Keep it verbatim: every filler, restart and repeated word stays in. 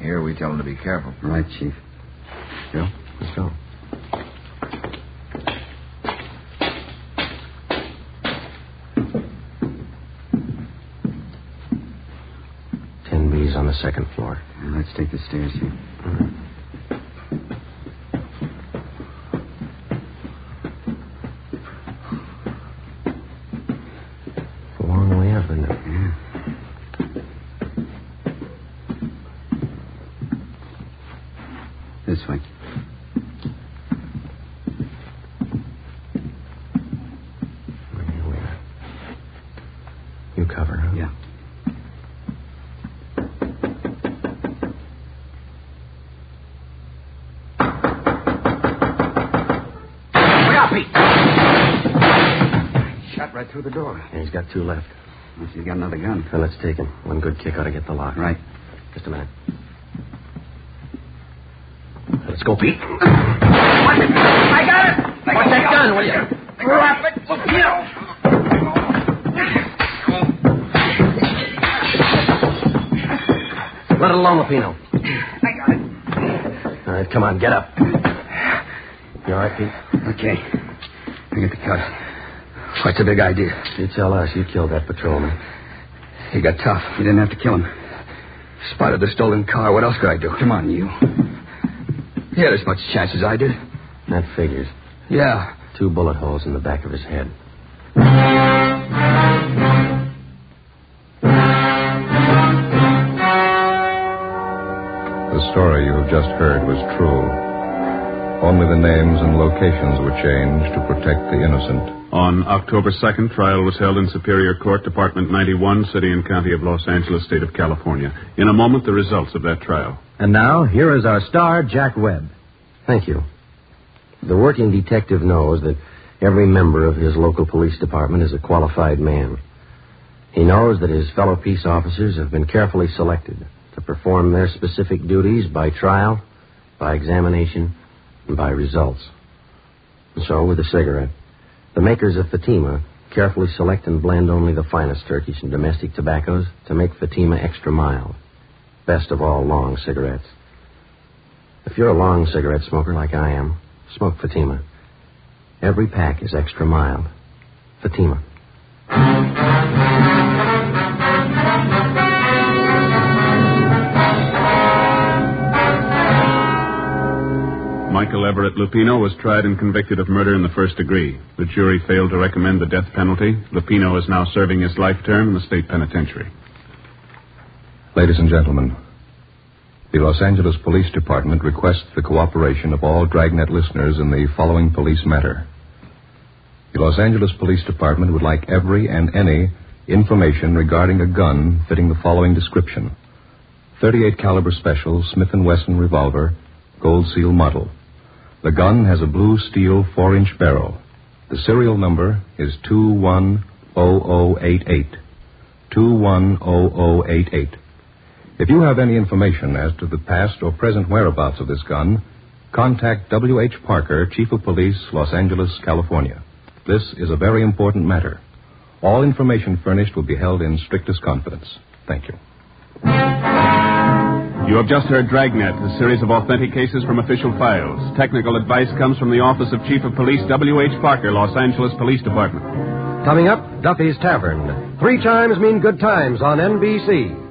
Here we tell him to be careful. Right, Chief. Joe, let's go. Ten B's on the second floor. Now, let's take the stairs here. All right. A long way up, isn't it? Yeah. This way. Here we are. You cover, huh? Yeah. Shot right through the door. Yeah, he's got two left. Unless he's got another gun. Well, let's take him. One good kick ought to get the lock. Right. Just a minute. Let's go, Pete. I got it! I What's that gun, will you? Drop it! No! Let it alone, Lupino. I got it. All right, come on, get up. You all right, Pete? Okay. I get the cut. What's the big idea? You tell us. You killed that patrolman. He got tough. You didn't have to kill him. Spotted the stolen car. What else could I do? Come on, you. He had as much chance as I did. That figures. Yeah. Two bullet holes in the back of his head. The story you have just heard was true. Only the names and locations were changed to protect the innocent. On October second, trial was held in Superior Court, Department ninety-one, City and County of Los Angeles, State of California. In a moment, the results of that trial. And now, here is our star, Jack Webb. Thank you. The working detective knows that every member of his local police department is a qualified man. He knows that his fellow peace officers have been carefully selected to perform their specific duties by trial, by examination, and by results. And so, with a cigarette, the makers of Fatima carefully select and blend only the finest Turkish and domestic tobaccos to make Fatima extra mild. Best of all long cigarettes. If you're a long cigarette smoker like I am, smoke Fatima. Every pack is extra mild. Fatima. Michael Everett Lupino was tried and convicted of murder in the first degree. The jury failed to recommend the death penalty. Lupino is now serving his life term in the state penitentiary. Ladies and gentlemen, the Los Angeles Police Department requests the cooperation of all Dragnet listeners in the following police matter. The Los Angeles Police Department would like every and any information regarding a gun fitting the following description. thirty-eight caliber special Smith and Wesson revolver, gold seal model. The gun has a blue steel four-inch barrel. The serial number is two one zero zero eight eight. two one zero zero eight eight. If you have any information as to the past or present whereabouts of this gun, contact W H Parker, Chief of Police, Los Angeles, California. This is a very important matter. All information furnished will be held in strictest confidence. Thank you. You have just heard Dragnet, a series of authentic cases from official files. Technical advice comes from the Office of Chief of Police W H Parker, Los Angeles Police Department. Coming up, Duffy's Tavern. Three chimes mean good times on N B C.